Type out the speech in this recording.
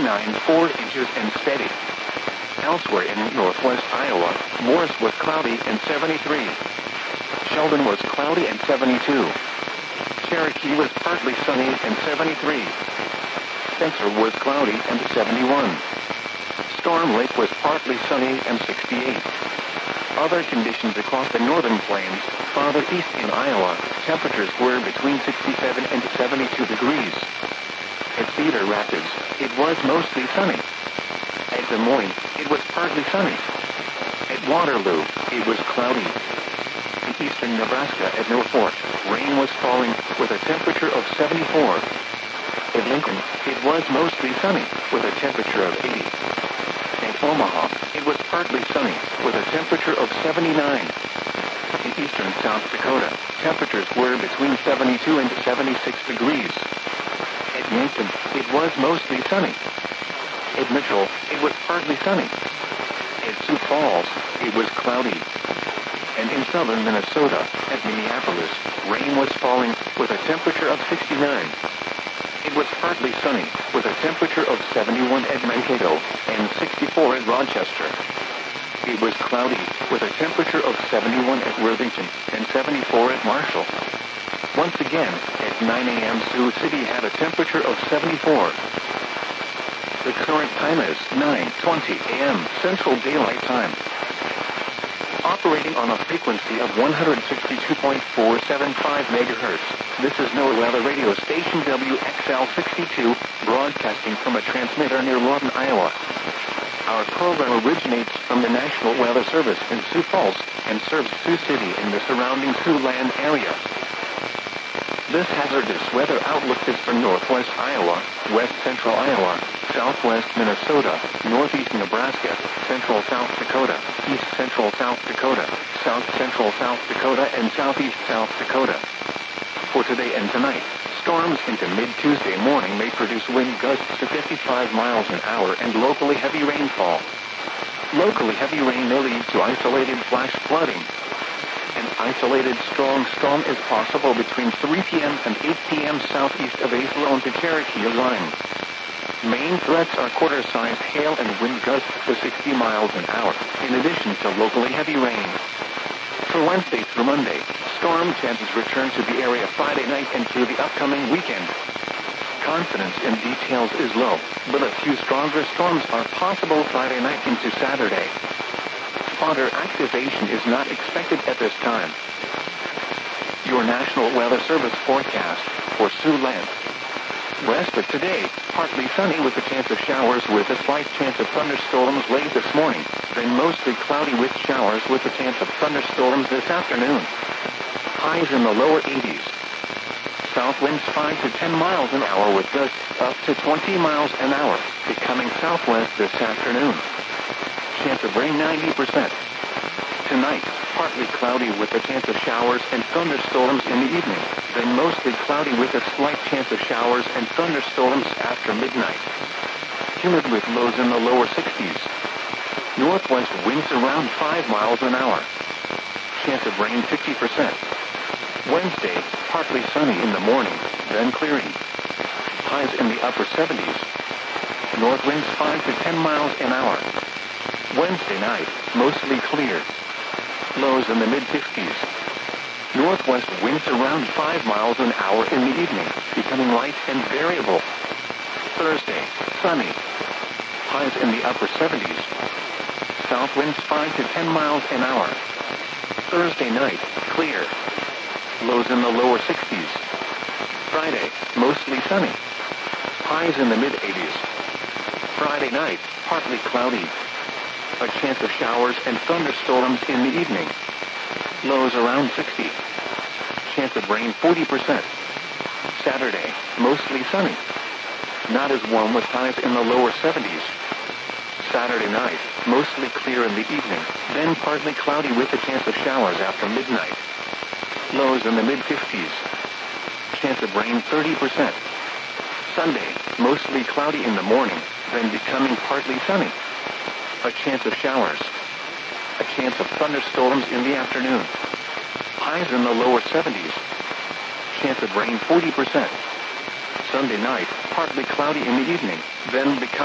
69 4 inches and steady. Elsewhere in northwest Iowa, Morris was cloudy and 73. Sheldon was cloudy and 72. Cherokee was partly sunny and 73. Spencer was cloudy and 71. Storm Lake was partly sunny and 68. Other conditions across the northern plains, farther east in Iowa, temperatures were between 67 and 72 degrees. At Cedar Rapids, it was mostly sunny. At Des Moines, it was partly sunny. At Waterloo, it was cloudy. In eastern Nebraska at Mill Fork, rain was falling with a temperature of 74. At Lincoln, it was mostly sunny with a temperature of 80. At Omaha, it was partly sunny with a temperature of 79. In eastern South Dakota, temperatures were between 72 and 76 degrees. At Yankton, it was mostly sunny. At Mitchell, it was partly sunny. At Sioux Falls, it was cloudy. And in southern Minnesota, at Minneapolis, rain was falling with a temperature of 69. It was partly sunny with a temperature of 71 at Mankato and 64 at Rochester. It was cloudy with a temperature of 71 at Worthington and 74 at Marshall. Once again, at 9 a.m. Sioux City had a temperature of 74. The current time is 9:20 a.m. Central Daylight Time. Operating on a frequency of 162.475 megahertz, this is NOAA Weather Radio Station WXL62, broadcasting from a transmitter near Lawton, Iowa. Our program originates from the National Weather Service in Sioux Falls and serves Sioux City and the surrounding Siouxland area. This hazardous weather outlook is for northwest Iowa, west central Iowa, southwest Minnesota, northeast Nebraska, central South Dakota, east central South Dakota, south central South Dakota, and southeast South Dakota. For today and tonight, storms into mid-Tuesday morning may produce wind gusts to 55 miles an hour and locally heavy rainfall. Locally heavy rain may lead to isolated flash flooding. An isolated strong storm is possible between 3 p.m. and 8 p.m. southeast of Athlone to Cherokee line. Main threats are quarter-sized hail and wind gusts to 60 miles an hour, in addition to locally heavy rain. For Wednesday through Monday, storm chances return to the area Friday night and through the upcoming weekend. Confidence in details is low, but a few stronger storms are possible Friday night into Saturday. Spotter activation is not expected at this time. Your National Weather Service forecast for Siouxland. West of today, partly sunny with a chance of showers with a slight chance of thunderstorms late this morning, then mostly cloudy with showers with a chance of thunderstorms this afternoon. Highs in the lower 80s. South winds 5 to 10 miles an hour with gusts up to 20 miles an hour, becoming southwest this afternoon. Chance of rain 90%. Tonight, partly cloudy with a chance of showers and thunderstorms in the evening, then mostly cloudy with a slight chance of showers and thunderstorms after midnight. Humid with lows in the lower 60s. Northwest winds around 5 miles an hour. Chance of rain 50%. Wednesday, partly sunny in the morning, then clearing. Highs in the upper 70s. North winds 5 to 10 miles an hour. Wednesday night, mostly clear. Lows in the mid-50s. Northwest winds around 5 miles an hour in the evening, becoming light and variable. Thursday, sunny. Highs in the upper 70s. South winds 5 to 10 miles an hour. Thursday night, clear. Lows in the lower 60s. Friday, mostly sunny. Highs in the mid-80s. Friday night, partly cloudy. A chance of showers and thunderstorms in the evening. Lows around 60. Chance of rain 40%. Saturday, mostly sunny. Not as warm with highs in the lower 70s. Saturday night, mostly clear in the evening, then partly cloudy with a chance of showers after midnight. Lows in the mid-50s. Chance of rain 30%. Sunday, mostly cloudy in the morning, then becoming partly sunny. A chance of showers. A chance of thunderstorms in the afternoon. Highs in the lower 70s. Chance of rain 40%. Sunday night, partly cloudy in the evening, then becoming